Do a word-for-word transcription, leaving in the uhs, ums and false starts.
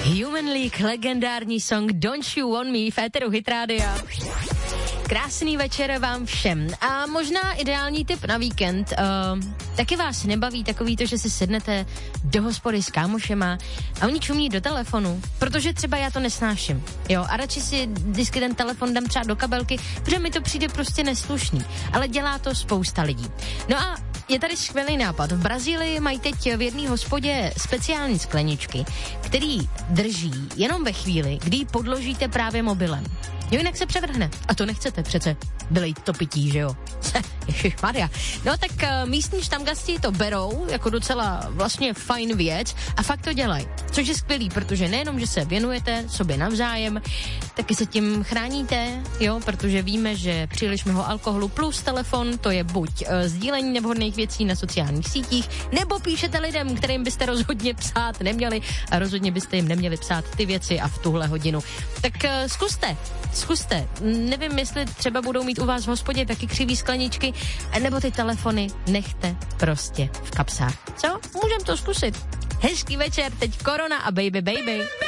Human League, legendární song Don't You Want Me v éteru Hit Rádia. Krásný večer vám všem. A možná ideální tip na víkend. Uh, taky vás nebaví takový to, že si sednete do hospody s kámošema a oni čumí do telefonu, protože třeba já to nesnáším. Jo, a radši si vždycky ten telefon dám třeba do kabelky, protože mi to přijde prostě neslušný. Ale dělá to spousta lidí. No a je tady skvělý nápad. V Brazílii mají teď v jedné hospodě speciální skleničky, který drží jenom ve chvíli, kdy ji podložíte právě mobilem. Jo, jinak se převrhne. A to nechcete přece. Byli to pití, že jo? Ježišmarja. No tak uh, místní štamgasti to berou jako docela vlastně fajn věc a fakt to dělají. Což je skvělý, protože nejenom, že se věnujete sobě navzájem, taky se tím chráníte, jo, protože víme, že příliš mnoho alkoholu plus telefon, to je buď uh, sdílení nevhodných věcí na sociálních sítích, nebo píšete lidem, kterým byste rozhodně psát neměli a rozhodně byste jim neměli psát ty věci a v tuhle hodinu. Tak uh, zkuste, zkuste. Nevím, jestli třeba budou mít u vás v hospodě taky křivý skleničky, nebo ty telefony nechte prostě v kapsách. Co? Můžem to zkusit. Hezký večer, teď Korona a Baby Baby.